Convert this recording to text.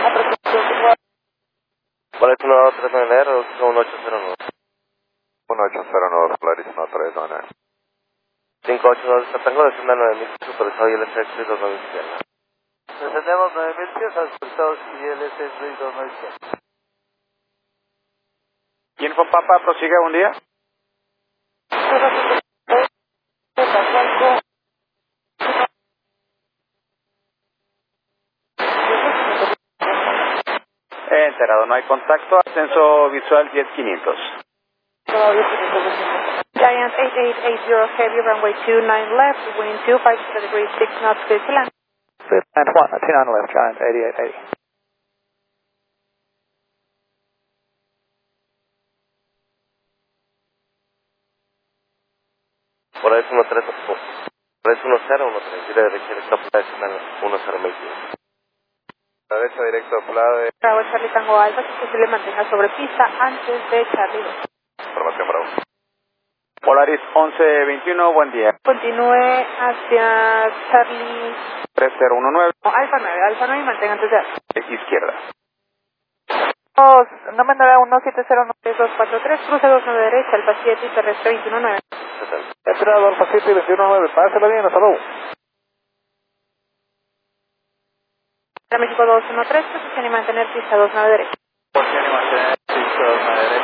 Polaris 139, 1809. 1809, Polaris 139. 582 Tatango, descienda 9000, supervisado y LS Express 2000 izquierda. Descendemos 9000 pies, supervisados y LS Express 2000 izquierda. ¿Quién con Papa prosigue un día? Enterado, no hay contacto, ascenso visual 10500. Giant 8880 heavy runway 29 left, wind 250 degrees 6 knots, clear to land. 29 left, Giant 8880. Polaris 13, Polaris 1013, gira derecha directa Polaris 1010. La derecha directo Plade. Bravo Charlie Tango Alfa, que se le mantenga sobre pista antes de Charlie 2. Información Bravo. Polaris 1121, buen día. Continúe hacia Charlie 3019, Alfa 9 y mantenga antes de Alfa. izquierda. Nombre 1709243, cruce 29 derecha, Alfa 7 y terrestre 219. Entrenador Alfa 7 y 219, pásela bien, hasta luego. México 213, posición y mantener pista 29 derecha. Posición y mantener pista 29 derecha.